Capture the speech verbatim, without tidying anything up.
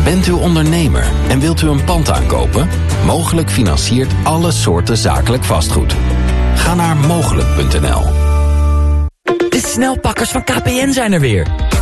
Bent u ondernemer en wilt u een pand aankopen? Mogelijk financiert alle soorten zakelijk vastgoed. Ga naar mogelijk punt n l. De snelpakkers van K P N zijn er weer.